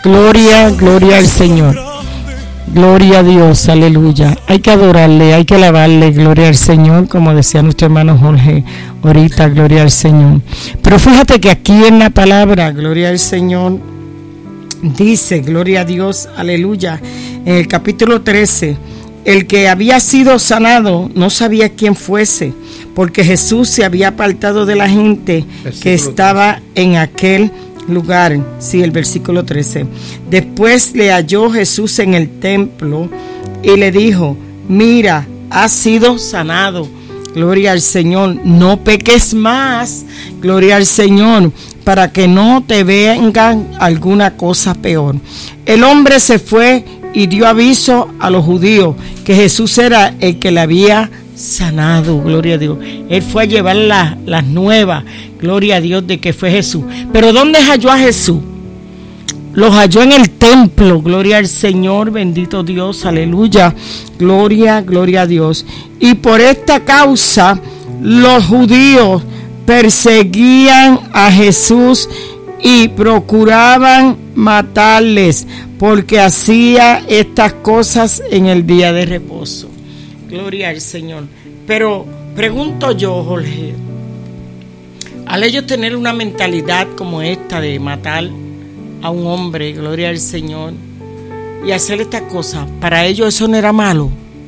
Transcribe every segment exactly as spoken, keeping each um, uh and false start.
Gloria, gloria al Señor. Gloria a Dios, aleluya. Hay que adorarle, hay que alabarle, gloria al Señor, como decía nuestro hermano Jorge ahorita, gloria al Señor. Pero fíjate que aquí en la palabra, gloria al Señor, dice, gloria a Dios, aleluya, en el capítulo trece, el que había sido sanado no sabía quién fuese, porque Jesús se había apartado de la gente que estaba en aquel lugar. Sí, el versículo trece. Después le halló Jesús en el templo y le dijo: mira, has sido sanado. Gloria al Señor. No peques más. Gloria al Señor, para que no te venga alguna cosa peor. El hombre se fue y dio aviso a los judíos que Jesús era el que le había sanado. Gloria a Dios. Él fue a llevar las la nuevas, gloria a Dios, de que fue Jesús. Pero ¿dónde halló a Jesús? Los halló en el templo. Gloria al Señor, bendito Dios, aleluya, gloria, gloria a Dios. Y por esta causa los judíos perseguían a Jesús y procuraban matarles, porque hacía estas cosas en el día de reposo. Gloria al Señor. Pero pregunto yo, Jorge, al ellos tener una mentalidad como esta de matar a un hombre, gloria al Señor, y hacer estas cosas, para ellos eso no era malo.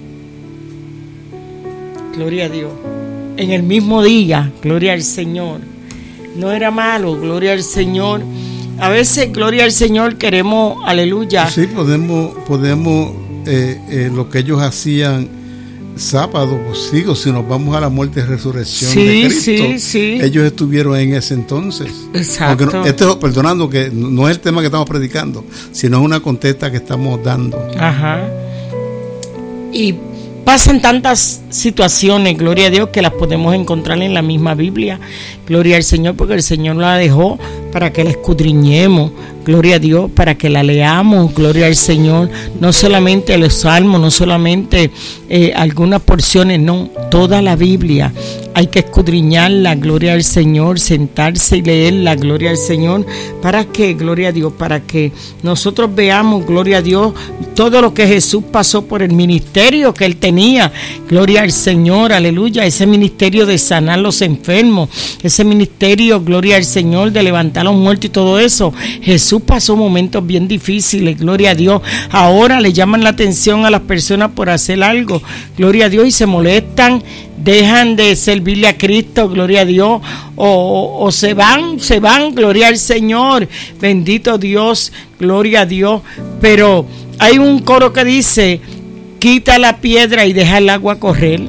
Gloria a Dios. En el mismo día, gloria al Señor, no era malo, gloria al Señor. A veces, gloria al Señor, queremos, aleluya. Sí, podemos, podemos eh, eh, lo que ellos hacían sábado, pues sigo, si nos vamos a la muerte y resurrección sí, de Cristo, sí, sí. ellos estuvieron en ese entonces. Exacto. No, esto, perdonando que no es el tema que estamos predicando, sino es una contesta que estamos dando. Ajá. Y pasan tantas situaciones, gloria a Dios, que las podemos encontrar en la misma Biblia. Gloria al Señor, porque el Señor la dejó para que la escudriñemos, gloria a Dios, para que la leamos, gloria al Señor. No solamente los salmos, no solamente eh, algunas porciones, no, toda la Biblia. Hay que escudriñarla, gloria al Señor, sentarse y leerla, gloria al Señor. ¿Para qué? Gloria a Dios, para que nosotros veamos, gloria a Dios, todo lo que Jesús pasó por el ministerio que Él tenía. Gloria al Señor, aleluya, ese ministerio de sanar los enfermos, ese ministerio, gloria al Señor, de levantar a los muertos y todo eso. Jesús pasó momentos bien difíciles, gloria a Dios. Ahora le llaman la atención a las personas por hacer algo, gloria a Dios, y se molestan, dejan de servirle a Cristo, gloria a Dios, o, o, o se van, se van, gloria al Señor, bendito Dios, gloria a Dios. Pero hay un coro que dice: quita la piedra y deja el agua correr.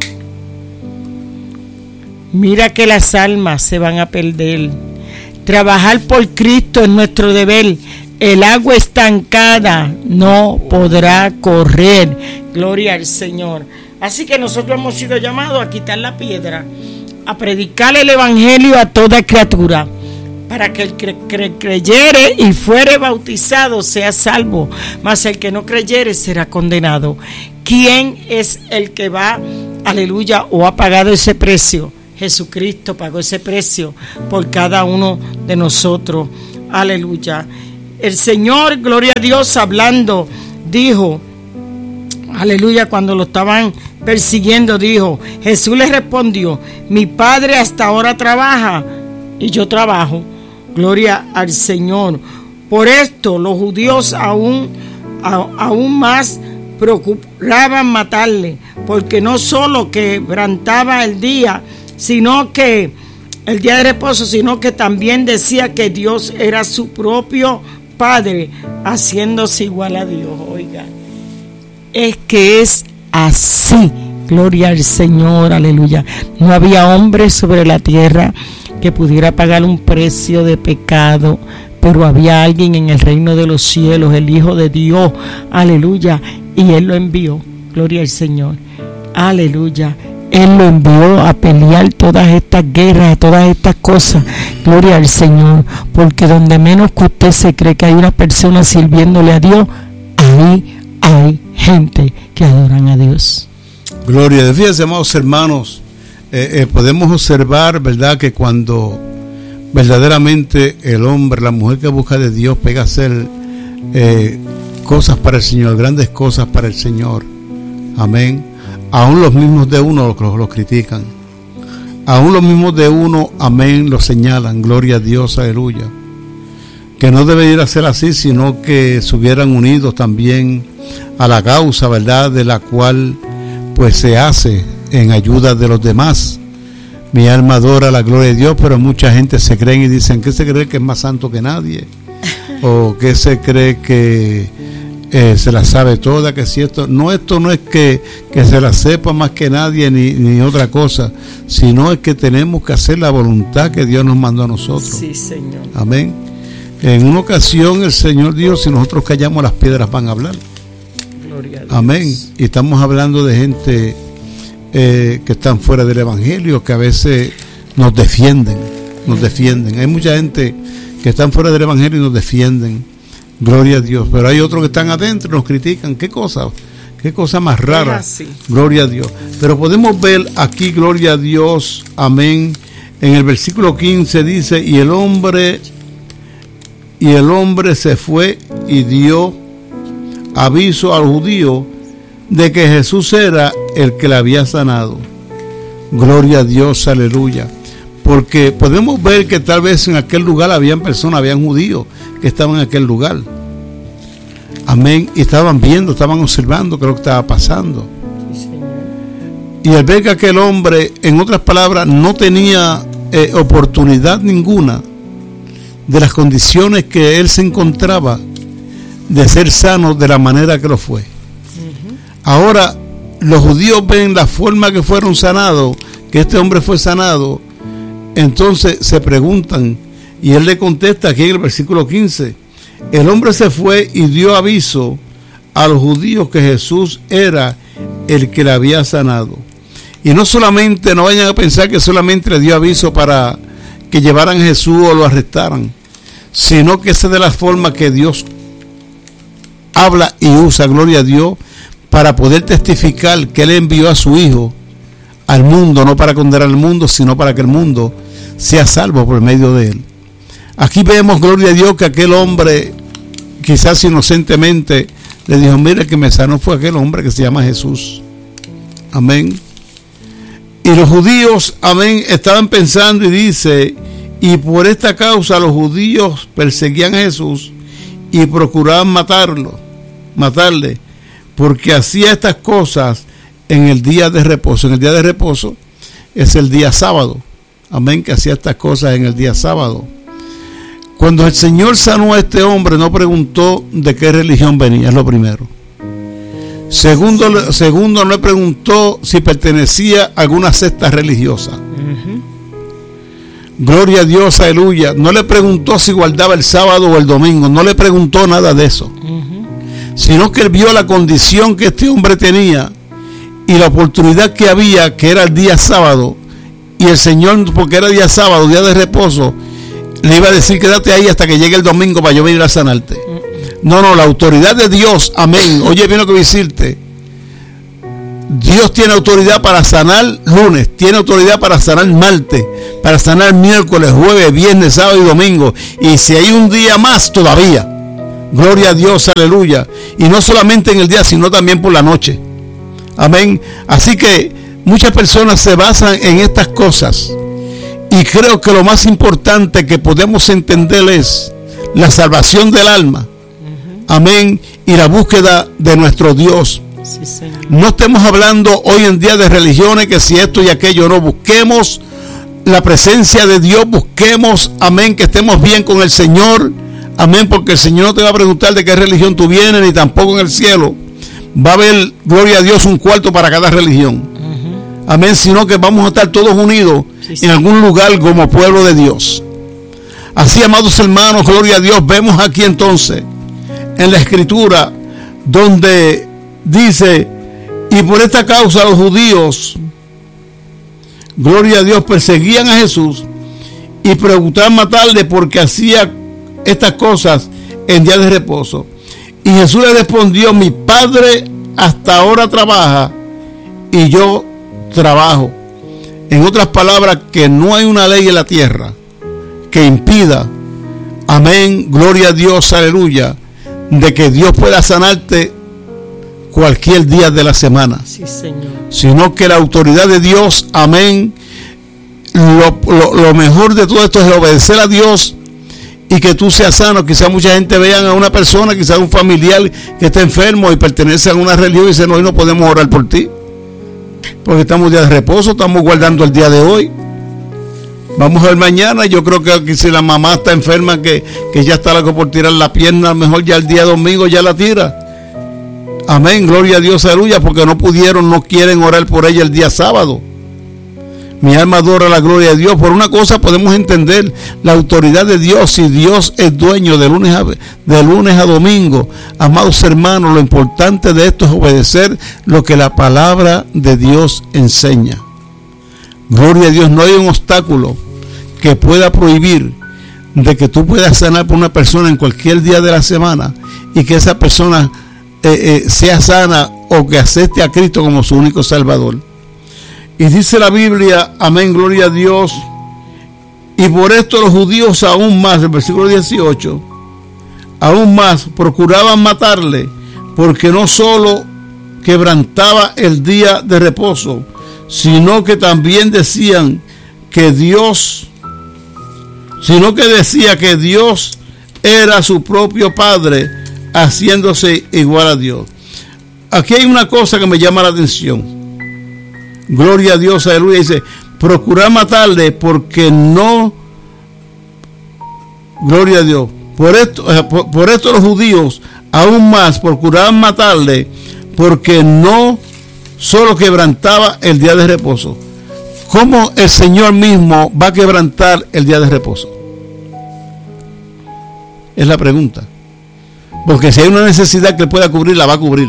Mira que las almas se van a perder. Trabajar por Cristo es nuestro deber. El agua estancada no podrá correr. Gloria al Señor. Así que nosotros hemos sido llamados a quitar la piedra, a predicar el evangelio a toda criatura, para que el que cre- creyere y fuere bautizado sea salvo, mas el que no creyere será condenado. ¿Quién es el que va, aleluya, o ha pagado ese precio? Jesucristo pagó ese precio por cada uno de nosotros, aleluya. El Señor, gloria a Dios, hablando, dijo, aleluya, cuando lo estaban persiguiendo, dijo, Jesús le respondió: mi Padre hasta ahora trabaja y yo trabajo. Gloria al Señor. Por esto los judíos aún, a, aún más procuraban matarle, porque no solo quebrantaba el día, sino que el día de reposo, sino que también decía que Dios era su propio Padre, haciéndose igual a Dios. Oiga, es que es así, gloria al Señor, aleluya. No había hombre sobre la tierra que pudiera pagar un precio de pecado, pero había alguien en el reino de los cielos, el Hijo de Dios, aleluya, y Él lo envió, gloria al Señor, aleluya. Él lo envió a pelear todas estas guerras, todas estas cosas, gloria al Señor, porque donde menos que usted se cree que hay una persona sirviéndole a Dios, ahí hay gente que adoran a Dios. Gloria a Dios. Fíjense, amados hermanos, eh, eh, podemos observar, ¿verdad?, que cuando verdaderamente el hombre, la mujer que busca de Dios pega a ser eh, cosas para el Señor, grandes cosas para el Señor. Amén. Aún los mismos de uno los, los critican. Aún los mismos de uno, amén, los señalan. Gloria a Dios, aleluya. Que no debería ser así, sino que se hubieran unido también a la causa, ¿verdad?, de la cual pues se hace en ayuda de los demás. Mi alma adora la gloria de Dios, pero mucha gente se creen y dicen que se cree que es más santo que nadie, o que se cree que eh, se la sabe toda, que si esto no, esto no es que, que se la sepa más que nadie ni, ni otra cosa, sino es que tenemos que hacer la voluntad que Dios nos mandó a nosotros. Sí, Señor. Amén. En una ocasión el Señor dijo, si nosotros callamos, las piedras van a hablar. Gloria a Dios. Amén. Y estamos hablando de gente eh, que están fuera del Evangelio, que a veces nos defienden, nos defienden. Hay mucha gente que están fuera del Evangelio y nos defienden. Gloria a Dios. Pero hay otros que están adentro y nos critican. ¿Ququé cosa? ¿Qué cosa más rara? Gloria a Dios. Pero podemos ver aquí, gloria a Dios, amén. En el versículo quince dice, y el hombre, y el hombre se fue y dio aviso al judío de que Jesús era el que le había sanado. Gloria a Dios, aleluya. Porque podemos ver que tal vez en aquel lugar habían personas, habían judíos que estaban en aquel lugar. Amén. Y estaban viendo, estaban observando qué es lo que estaba pasando. Sí, Señor. Y al ver que aquel hombre, en otras palabras, no tenía eh, oportunidad ninguna de las condiciones que él se encontraba de ser sano de la manera que lo fue. Uh-huh. Ahora, los judíos ven la forma que fueron sanados, que este hombre fue sanado. Entonces se preguntan, y él le contesta aquí en el versículo quince, el hombre se fue y dio aviso a los judíos que Jesús era el que le había sanado. Y no solamente, no vayan a pensar que solamente le dio aviso para que llevaran a Jesús o lo arrestaran, sino que esa es de la forma que Dios habla y usa, gloria a Dios, para poder testificar que Él envió a su Hijo al mundo, no para condenar al mundo, sino para que el mundo sea salvo por medio de Él. Aquí vemos, gloria a Dios, que aquel hombre, quizás inocentemente, le dijo, mira, que me sanó fue aquel hombre que se llama Jesús. Amén. Y los judíos, amén, estaban pensando y dice, y por esta causa los judíos perseguían a Jesús y procuraban matarlo, matarle, porque hacía estas cosas en el día de reposo. En el día de reposo es el día sábado. Amén, que hacía estas cosas en el día sábado. Cuando el Señor sanó a este hombre, no preguntó de qué religión venía, es lo primero. Segundo, segundo, no le preguntó si pertenecía a alguna secta religiosa. Uh-huh. Gloria a Dios, aleluya. No le preguntó si guardaba el sábado o el domingo, no le preguntó nada de eso. Uh-huh. Sino que él vio la condición que este hombre tenía y la oportunidad que había, que era el día sábado, y el Señor, porque era día sábado, día de reposo, le iba a decir, quédate ahí hasta que llegue el domingo para yo venir a sanarte. No, no, la autoridad de Dios, amén. Oye, bien lo que voy a decirte. Dios tiene autoridad para sanar lunes, tiene autoridad para sanar martes, para sanar miércoles, jueves, viernes, sábado y domingo. Y si hay un día más, todavía. Gloria a Dios, aleluya. Y no solamente en el día, sino también por la noche. Amén. Así que muchas personas se basan en estas cosas. Y creo que lo más importante que podemos entender es la salvación del alma. Uh-huh. Amén. Y la búsqueda de nuestro Dios. Sí, Señor. No estemos hablando hoy en día de religiones, que si esto y aquello, no. Busquemos la presencia de Dios. Busquemos, amén, que estemos bien con el Señor. Amén, porque el Señor no te va a preguntar de qué religión tú vienes, ni tampoco en el cielo va a haber, gloria a Dios, un cuarto para cada religión. Uh-huh. Amén, sino que vamos a estar todos unidos, sí, sí, en algún lugar como pueblo de Dios. Así, amados hermanos, gloria a Dios, vemos aquí entonces en la escritura donde dice, y por esta causa los judíos, gloria a Dios, perseguían a Jesús y preguntaban matarle porque hacía estas cosas en día de reposo. Y Jesús le respondió, mi Padre hasta ahora trabaja y yo trabajo. En otras palabras, que no hay una ley en la tierra que impida, amén, gloria a Dios, aleluya, de que Dios pueda sanarte cualquier día de la semana. Sí, Señor. Sino que la autoridad de Dios, amén, lo, lo, lo mejor de todo esto es obedecer a Dios y que tú seas sano. Quizá mucha gente vean a una persona, quizá un familiar que está enfermo y pertenece a una religión y dice, no, hoy no podemos orar por ti porque estamos día de reposo, estamos guardando el día de hoy. Vamos a ver mañana. Yo creo que si la mamá está enferma, que, que ya está loco por tirar la pierna, a lo mejor ya el día domingo ya la tira. Amén, gloria a Dios, aleluya, porque no pudieron, no quieren orar por ella el día sábado. Mi alma adora la gloria de Dios. Por una cosa podemos entender la autoridad de Dios. Si Dios es dueño de lunes a, de lunes a domingo, amados hermanos, lo importante de esto es obedecer lo que la palabra de Dios enseña. Gloria a Dios, no hay un obstáculo que pueda prohibir de que tú puedas sanar por una persona en cualquier día de la semana y que esa persona eh, eh, sea sana o que acepte a Cristo como su único Salvador. Y dice la Biblia, amén, gloria a Dios, y por esto los judíos aún más, el versículo dieciocho, aún más procuraban matarle, porque no solo quebrantaba el día de reposo, sino que también decían que Dios, sino que decía que Dios era su propio Padre, haciéndose igual a Dios. Aquí hay una cosa que me llama la atención. Gloria a Dios, aleluya. Dice, procurar matarle porque no, gloria a Dios, por esto, por, por esto los judíos aún más procuraban matarle porque no solo quebrantaba el día de reposo. ¿Cómo el Señor mismo va a quebrantar el día de reposo? Es la pregunta. Porque si hay una necesidad que Él pueda cubrir, la va a cubrir.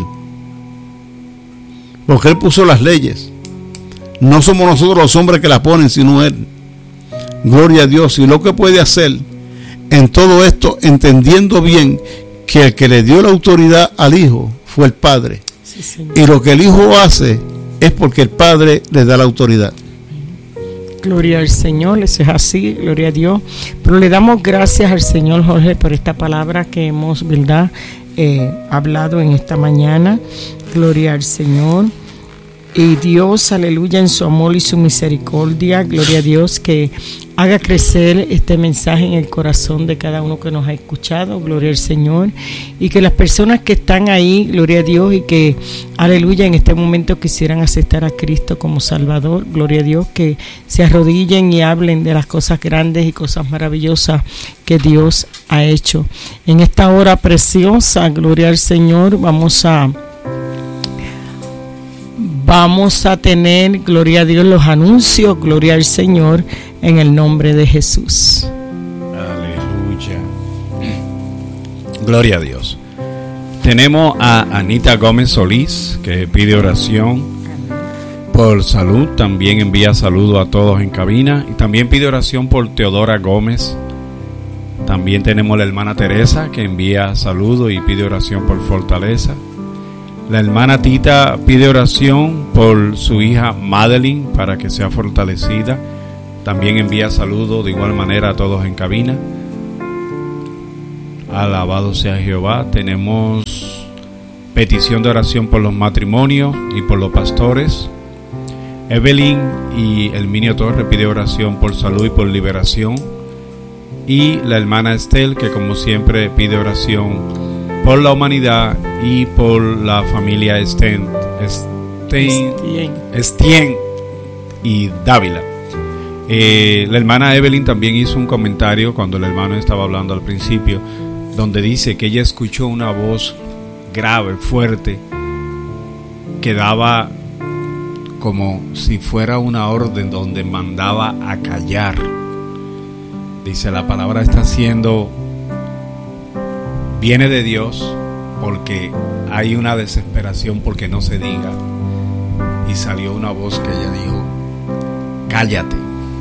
Porque Él puso las leyes. No somos nosotros los hombres que las ponen, sino Él. Gloria a Dios. Y lo que puede hacer en todo esto, entendiendo bien que el que le dio la autoridad al Hijo fue el Padre. Sí, y lo que el Hijo hace es porque el Padre le da la autoridad. Gloria al Señor, eso es así, gloria a Dios. Pero le damos gracias al Señor, Jorge, por esta palabra que hemos, ¿verdad?, eh, hablado en esta mañana. Gloria al Señor. Y Dios, aleluya, en su amor y su misericordia, gloria a Dios, que haga crecer este mensaje en el corazón de cada uno que nos ha escuchado, gloria al Señor, y que las personas que están ahí, gloria a Dios, y que, aleluya, en este momento quisieran aceptar a Cristo como Salvador, gloria a Dios, que se arrodillen y hablen de las cosas grandes y cosas maravillosas que Dios ha hecho. En esta hora preciosa, gloria al Señor, vamos a... Vamos a tener, gloria a Dios, los anuncios, gloria al Señor, en el nombre de Jesús. Aleluya. Gloria a Dios. Tenemos a Anita Gómez Solís, que pide oración por salud. También envía saludo a todos en cabina. Y también pide oración por Teodora Gómez. También tenemos la hermana Teresa, que envía saludo y pide oración por fortaleza. La hermana Tita pide oración por su hija Madeline para que sea fortalecida. También envía saludos de igual manera a todos en cabina. Alabado sea Jehová. Tenemos petición de oración por los matrimonios y por los pastores. Evelyn y Elminio Torres pide oración por salud y por liberación. Y la hermana Estel, que como siempre pide oración por la humanidad y por la familia Estén, Estén, Estien y Dávila. Eh, la hermana Evelyn también hizo un comentario cuando el hermano estaba hablando al principio, donde dice que ella escuchó una voz grave, fuerte, que daba como si fuera una orden donde mandaba a callar. Dice, la palabra está siendo... viene de Dios, porque hay una desesperación porque no se diga, y salió una voz que ella dijo, cállate.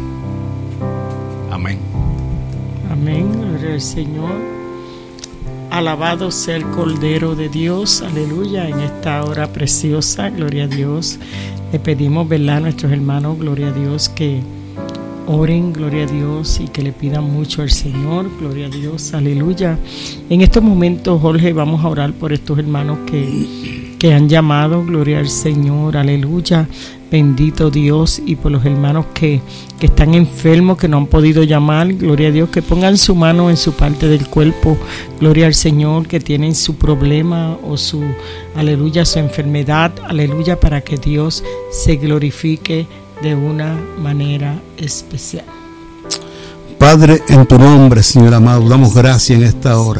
Amén. Amén, gloria al Señor. Alabado sea el Cordero de Dios, aleluya, en esta hora preciosa, gloria a Dios. Le pedimos, ¿verdad?, a nuestros hermanos, gloria a Dios, que oren, gloria a Dios, y que le pidan mucho al Señor, gloria a Dios, aleluya. En estos momentos, Jorge, vamos a orar por estos hermanos que, que han llamado, gloria al Señor, aleluya, bendito Dios, y por los hermanos que, que están enfermos, que no han podido llamar, gloria a Dios, que pongan su mano en su parte del cuerpo, gloria al Señor, que tienen su problema o su, aleluya, su enfermedad, aleluya, para que Dios se glorifique de una manera especial. Padre, en tu nombre, Señor amado, damos gracias en esta hora.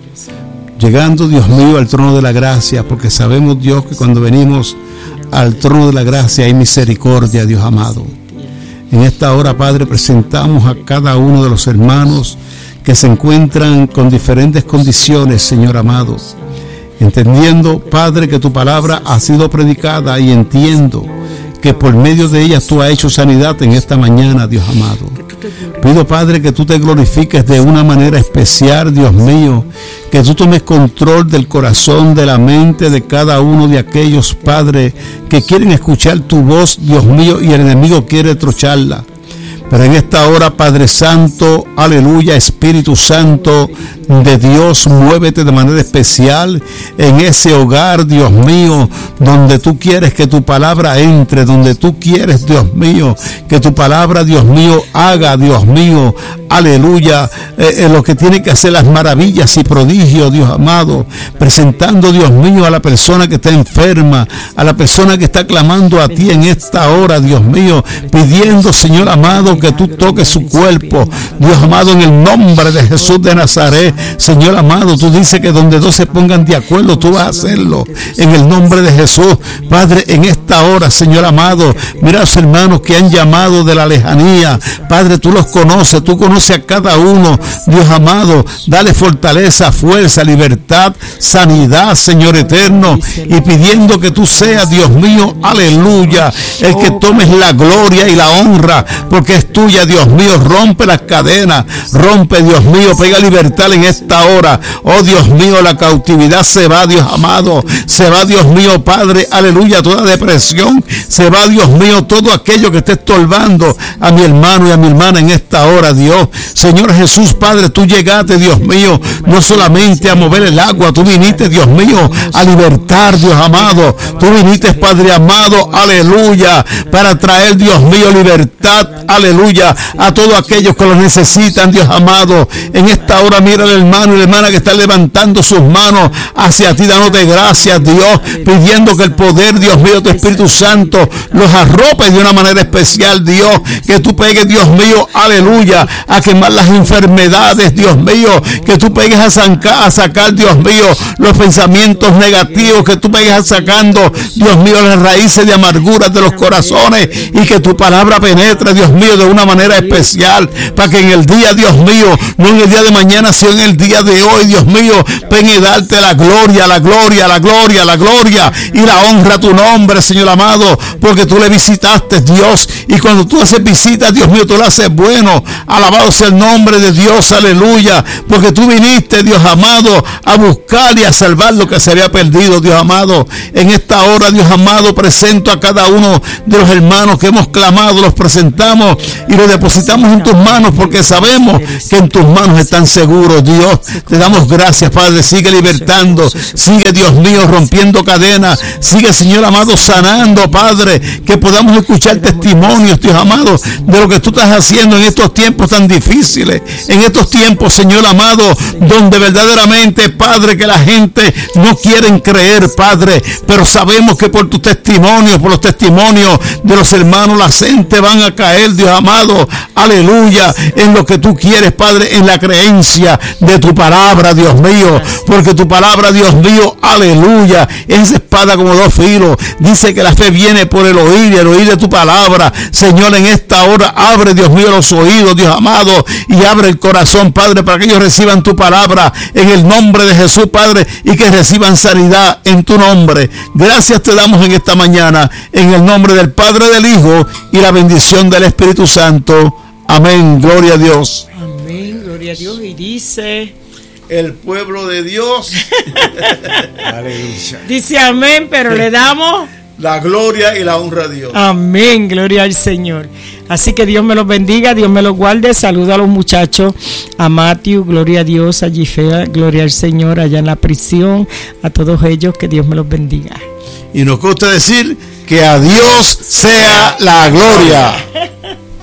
Llegando, Dios mío, al trono de la gracia, porque sabemos, Dios, que cuando venimos al trono de la gracia hay misericordia, Dios amado. En esta hora, Padre, presentamos a cada uno de los hermanos que se encuentran con diferentes condiciones, Señor amado. Entendiendo, Padre, que tu palabra ha sido predicada, y entiendo que por medio de ella tú has hecho sanidad en esta mañana, Dios amado. Pido, Padre, que tú te glorifiques de una manera especial, Dios mío, que tú tomes control del corazón, de la mente de cada uno de aquellos, Padre, que quieren escuchar tu voz, Dios mío, y el enemigo quiere trocharla. Pero en esta hora, Padre Santo, aleluya, Espíritu Santo de Dios, muévete de manera especial en ese hogar, Dios mío, donde tú quieres que tu palabra entre, donde tú quieres, Dios mío, que tu palabra, Dios mío, haga, Dios mío, aleluya, eh, eh, lo que tiene que hacer las maravillas y prodigios, Dios amado, presentando, Dios mío, a la persona que está enferma, a la persona que está clamando a ti en esta hora, Dios mío, pidiendo, Señor amado, que tú toques su cuerpo, Dios amado, en el nombre de Jesús de Nazaret. Señor amado, tú dices que donde dos se pongan de acuerdo, tú vas a hacerlo en el nombre de Jesús. Padre, en esta hora, Señor amado, mira a los hermanos que han llamado de la lejanía. Padre, tú los conoces, tú conoces a cada uno, Dios amado, dale fortaleza, fuerza, libertad, sanidad, Señor eterno, y pidiendo que tú seas, Dios mío, aleluya, el que tomes la gloria y la honra, porque es tuya, Dios mío. Rompe las cadenas, rompe, Dios mío, pega libertad en esta hora. Oh Dios mío, la cautividad se va, Dios amado, se va, Dios mío, Padre, aleluya, toda depresión, se va, Dios mío, todo aquello que esté estorbando a mi hermano y a mi hermana en esta hora, Dios. Señor Jesús, Padre, tú llegaste, Dios mío, no solamente a mover el agua, tú viniste, Dios mío, a libertar, Dios amado, tú viniste, Padre amado, aleluya, para traer, Dios mío, libertad, aleluya, a todos aquellos que lo necesitan, Dios amado. En esta hora mira al hermano y la hermana que está levantando sus manos hacia ti, dándote gracias, Dios, pidiendo que el poder, Dios mío, tu Espíritu Santo los arrope de una manera especial, Dios, que tú pegues, Dios mío, aleluya, a quemar las enfermedades, Dios mío, que tú pegues a sacar, a sacar, Dios mío, los pensamientos negativos, que tú pegues a sacando, Dios mío, las raíces de amarguras de los corazones, y que tu palabra penetre, Dios mío, de una manera especial, para que en el día, Dios mío, no en el día de mañana, sino en el día de hoy, Dios mío, ven y darte la gloria, la gloria, la gloria, la gloria y la honra a tu nombre, Señor amado, porque tú le visitaste, Dios, y cuando tú haces visitas, Dios mío, tú lo haces bueno. Alabado sea el nombre de Dios, aleluya, porque tú viniste, Dios amado, a buscar y a salvar lo que se había perdido, Dios amado. En esta hora, Dios amado, presento a cada uno de los hermanos que hemos clamado, los presentamos y los depositamos en tus manos, porque sabemos que en tus manos están seguros, Dios. Te damos gracias, Padre. Sigue libertando, sigue, Dios mío, rompiendo cadenas, sigue, Señor amado, sanando, Padre, que podamos escuchar testimonios, Dios amado, de lo que tú estás haciendo en estos tiempos tan difíciles, en estos tiempos, Señor amado, donde verdaderamente, Padre, que la gente no quiere creer, Padre, pero sabemos que por tus testimonios, por los testimonios de los hermanos, la gente van a caer, Dios amado, aleluya, en lo que tú quieres, Padre, en la creencia de tu palabra, Dios mío, porque tu palabra, Dios mío, aleluya, es espada como dos filos. Dice que la fe viene por el oír y el oír de tu palabra. Señor, en esta hora abre, Dios mío, los oídos, Dios amado, y abre el corazón, Padre, para que ellos reciban tu palabra en el nombre de Jesús, Padre, y que reciban sanidad en tu nombre. Gracias te damos en esta mañana, en el nombre del Padre, del Hijo y la bendición del Espíritu Santo. Amén, gloria a Dios. Amén, gloria a Dios. Y dice el pueblo de Dios aleluya. Dice amén, pero le damos la gloria y la honra a Dios. Amén, gloria al Señor. Así que Dios me los bendiga, Dios me los guarde. Saludo a los muchachos, a Matthew, gloria a Dios, a Gifea, gloria al Señor, allá en la prisión, a todos ellos, que Dios me los bendiga. Y nos consta decir que a Dios sea la gloria.